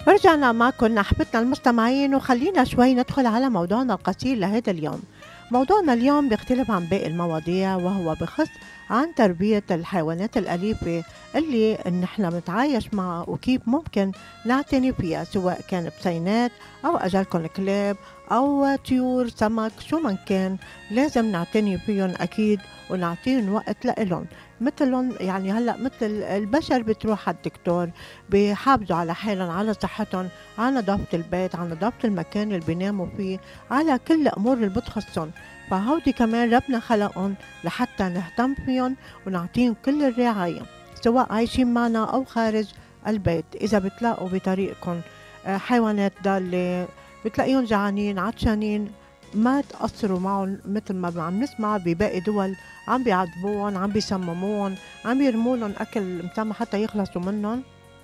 رجعنا معكم أحبتنا المستمعين، وخلينا شوي ندخل على موضوعنا القصير لهذا اليوم. موضوعنا اليوم بيختلف عن باقي المواضيع، وهو بخص عن تربية الحيوانات الأليفة اللي نحن بنتعايش معها، وكيف ممكن نعتني فيها، سواء كان بسينات أو أجلكم كلاب أو طيور سمك، شو من كان لازم نعتني فيهم أكيد، ونعطيهم وقت لإلهم. مثلهم يعني هلأ مثل البشر بتروح على الدكتور، بيحافظوا على حالهم، على صحتهم، على نظافة البيت، على نظافة المكان اللي بيناموا فيه، على كل الأمور اللي بتخصهم. فهودي كمان ربنا خلقهم لحتى نهتم فيهم ونعطيهم كل الرعاية، سواء عايشين معنا أو خارج البيت. إذا بتلاقوا بطريقكم حيوانات ضالة، بتلاقيهم جعانين عطشانين، ما تقصروا معهم مثل ما عم نسمع بباقي دول، عم بيعذبوهم، عم بيسمموهم، عم يرموا لهم أكل مسمى حتى يخلصوا منهم.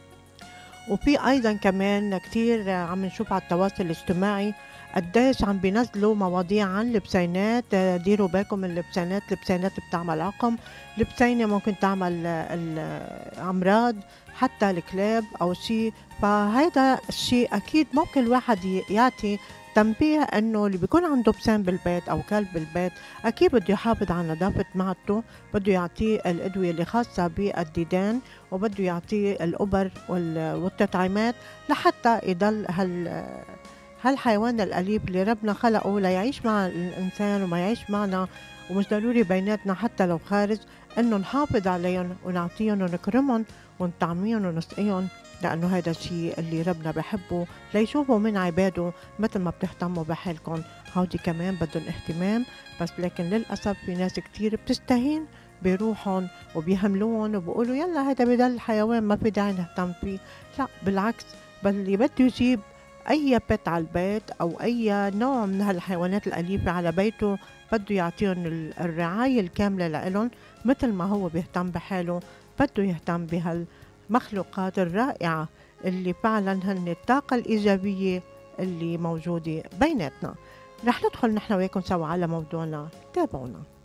وفي أيضًا كمان كتير عم نشوف على التواصل الاجتماعي قديش عم بينزلوا مواضيع عن البسينات. ديروا بالكم من البسينات، البسينات بتعمل عقم، البسينة ممكن تعمل أمراض حتى الكلاب أو شي. فهيدا الشيء أكيد ممكن الواحد يعطي تنبيه إنه اللي بيكون عنده بسان بالبيت أو كلب بالبيت أكيد بده يحافظ على نضافة معدته، بده يعطيه الأدوية اللي خاصة بالديدان، وبده يعطيه الأُبر والتطعيمات لحتى يضل هالحيوان الأليف اللي ربنا خلقه ليعيش مع الإنسان وما يعيش معنا، ومش ضروري بيناتنا حتى لو خارج إنه نحافظ عليهم ونعطيهم ونكرمهم ونطعميهم ونسقيهم، لأنه هيدا الشيء اللي ربنا بحبه ليشوفوا من عباده مثل ما بتهتموا بحالكم. هودي كمان بدهم اهتمام، بس لكن للأسف في ناس كتير بتستهين بروحهم وبيهملوهم وبيقولوا يلا هيدا بضل حيوان ما في داعي نهتم فيه. لا بالعكس، بل اللي بده يجيب أي بيت على البيت أو أي نوع من هالحيوانات الأليفة على بيته بده يعطيهم الرعاية الكاملة لإلهم، مثل ما هو بيهتم بحاله بده يهتم بهالمخلوقات الرائعة اللي فعلا هن الطاقة الإيجابية اللي موجودة بيناتنا. رح ندخل نحن وياكم سوا على موضوعنا، تابعونا.